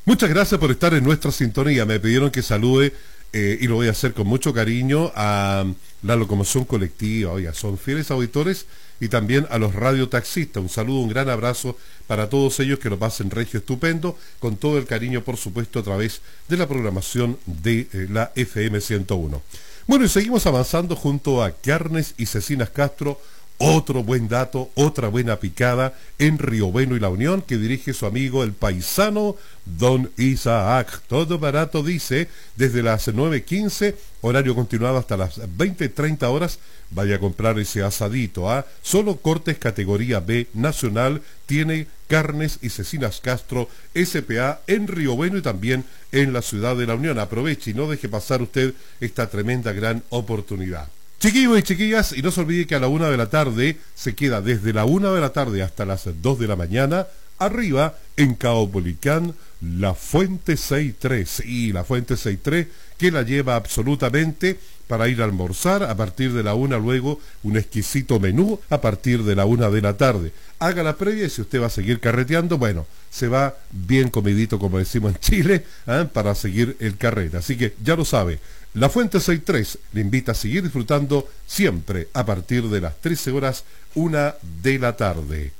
Muchas gracias por estar en nuestra sintonía. Me pidieron que salude, y lo voy a hacer con mucho cariño, a la locomoción colectiva. Oiga, son fieles auditores, y también a los radiotaxistas. Un saludo, un gran abrazo para todos ellos, que lo pasen regio estupendo, con todo el cariño, por supuesto, a través de la programación de la FM 101. Bueno, y seguimos avanzando junto a Carnes y Cecinas Castro. Otro buen dato, otra buena picada en Río Bueno y La Unión, que dirige su amigo el paisano Don Isaac. Todo barato, dice, desde las 9:15, horario continuado hasta las 20:30 horas. Vaya a comprar ese asadito, ¿ah? Solo cortes categoría B nacional tiene Carnes y Cecinas Castro S.p.A. en Río Bueno y también en la ciudad de La Unión. Aproveche y no deje pasar usted esta tremenda gran oportunidad. Chiquillos y chiquillas, y no se olvide que a la 1 de la tarde se queda desde la 1 de la tarde hasta las 2 de la mañana, arriba en Caupolicán, la Fuente 63. Y la Fuente 63 que la lleva absolutamente para ir a almorzar a partir de la 1, luego un exquisito menú a partir de la 1 de la tarde. Haga la previa y si usted va a seguir carreteando, bueno, se va bien comidito, como decimos en Chile, para seguir el carrete. Así que ya lo sabe. La Fuente 63 le invita a seguir disfrutando siempre a partir de las 13 horas, 1 de la tarde.